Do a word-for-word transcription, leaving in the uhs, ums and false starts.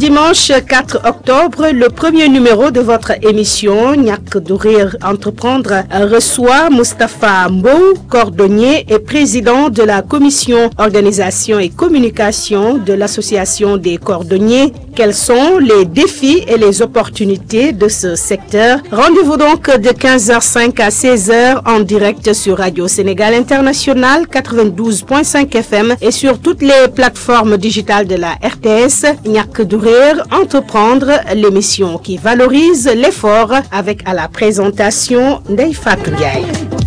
dimanche quatre octobre, le premier numéro de votre émission Ñàkk du Rire Entreprendre reçoit Moustapha Mbow, cordonnier et président de la commission organisation et communication de l'association des cordonniers. Quels sont les défis et les opportunités de ce secteur? Rendez-vous donc de quinze heures cinq à seize heures en direct sur Radio Sénégal International quatre-vingt-douze point cinq F M et sur toutes les plateformes digitales de la R T S. Ñàkk du Rire Entreprendre, l'émission qui valorise l'effort, avec à la présentation Ndeye Fatou Ndiaye.